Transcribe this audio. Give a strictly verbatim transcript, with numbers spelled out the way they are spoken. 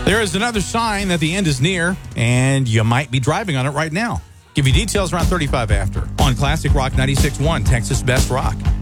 There is another sign that the end is near, and you might be driving on it right now. Give you details around thirty-five after on Classic Rock ninety-six point one, Texas Best Rock.